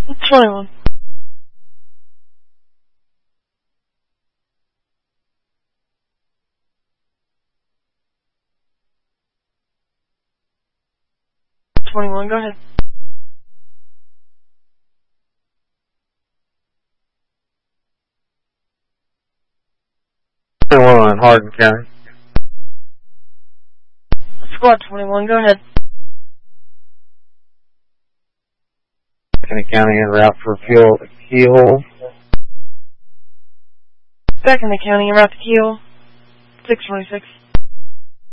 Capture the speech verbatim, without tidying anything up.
twenty-one. twenty-one, go ahead. twenty-one, Hardin County. Squad twenty-one, go ahead. Beckoney County en route for fuel at Keyhole. Back in the county, en route to Keel. six twenty-six.